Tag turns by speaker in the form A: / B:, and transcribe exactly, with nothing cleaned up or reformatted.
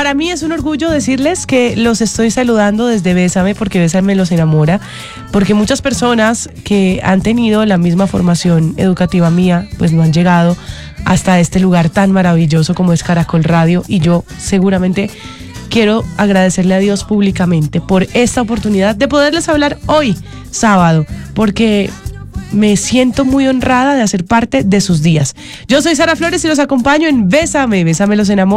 A: Para mí es un orgullo decirles que los estoy saludando desde Bésame, porque Bésame los enamora, porque muchas personas que han tenido la misma formación educativa mía, pues no han llegado hasta este lugar tan maravilloso como es Caracol Radio, y yo seguramente quiero agradecerle a Dios públicamente por esta oportunidad de poderles hablar hoy, sábado, porque me siento muy honrada de hacer parte de sus días. Yo soy Sara Flores y los acompaño en Bésame, Bésame los enamora.